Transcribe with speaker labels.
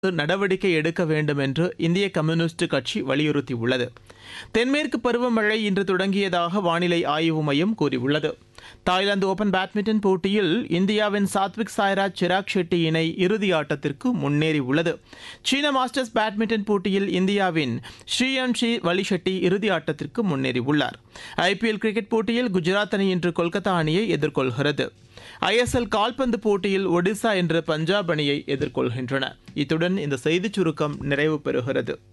Speaker 1: நடவடிக்கை எடுக்க வேண்டும் என்று இந்திய கம்யூனிஸ்ட் கட்சி வலியுறுத்தியுள்ளது. தென்மேற்கு பருவமழை இன்று தொடங்கியதாக வானிலை ஆய்வு மையம் கூறியுள்ளது. தாய்லாந்து ஓபன் பேட்மிண்டன் போட்டியில் இந்தியாவின் சாத்விக் சாய்ராஜ் சிராக் ஷெட்டி இணை இறுதி ஆட்டத்திற்கு முன்னேறியுள்ளது. சீன மாஸ்டர்ஸ் பேட்மிண்டன் போட்டியில் இந்தியாவின் ஸ்ரீயான்ஷி வலி ஷெட்டி இறுதி ஆட்டத்திற்கு முன்னேறியுள்ளார். ஐபிஎல் கிரிக்கெட் போட்டியில் குஜராத் அணி இன்று கொல்கத்தா அணியை எதிர்கொள்கிறது. ஐஎஸ்எல் கால்பந்து போட்டியில் ஒடிசா இன்று பஞ்சாப் அணியை எதிர்கொள்கின்றன. இத்துடன் இந்த செய்திச் சுருக்கம் நிறைவு பெறுகிறது.